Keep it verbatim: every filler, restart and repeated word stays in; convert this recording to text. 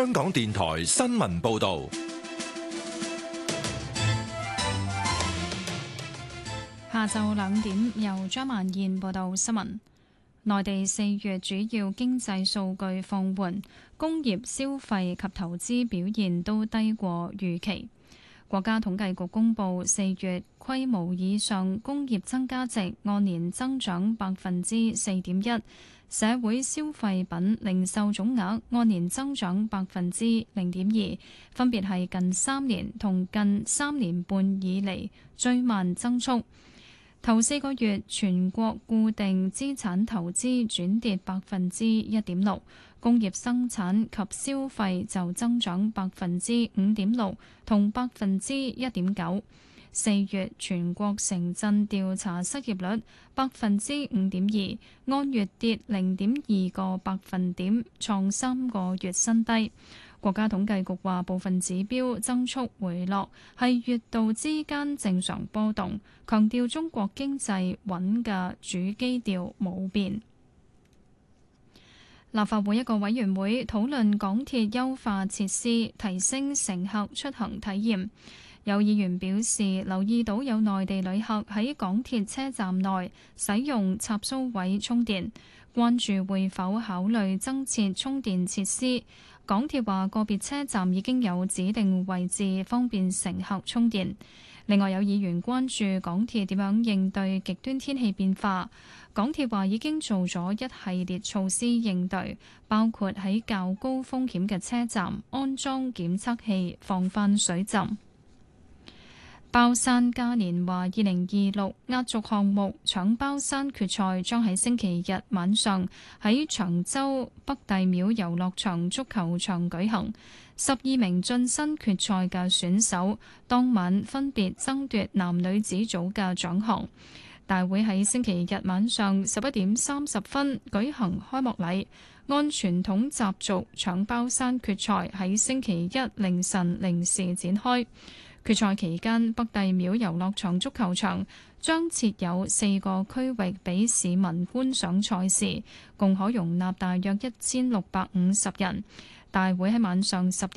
香港電台新聞報道。 下晝兩點，由張曼燕報道新聞。內地四月主要經濟數據放緩，工業消費及投資表現都低過預期。國家統計局公布四月規模以上工業增加值按年增長百分之四點一，社會消費品零售總額按年增長百分之零點二，分別係近三年同近三年半以嚟最慢增速。頭四個月全國固定資產投資轉跌百分之一點六，工業生產及消費就增長百分之五點六同百分之一點九。四月全國城鎮調查失業率百分之五點二，按月跌零點二個百分點，創三個月新低。國家統計局話，部分指標增速回落係月度之間正常波動，強調中國經濟穩嘅主基調冇變。立法會一個委員會討論港鐵優化設施，提升乘客出行體驗。有議員表示留意到有內地旅客喺港鐵車站內使用插蘇位充電，關注會否考慮增設充電設施。港鐵話個別車站已經有指定位置方便乘客充電。另外有議員關注港鐵點樣應對極端天氣變化。港鐵話已經做咗一系列措施應對，包括喺較高風險嘅車站安裝檢測器，防範水浸。包山嘉年華二零二六壓軸項目搶包山決賽將喺星期日晚上喺長洲北帝廟遊樂場足球場舉行。十二名晉身決賽嘅選手當晚分別爭奪男女子組嘅獎項。大會喺星期日晚上十一點三十分舉行開幕禮，按傳統習俗搶包山決賽喺星期一凌晨零時展開。決賽期間，北帝廟遊樂場足球場將設有四個區域俾市民觀賞賽事，共可容納大約一千六百五十人。大會喺晚上十點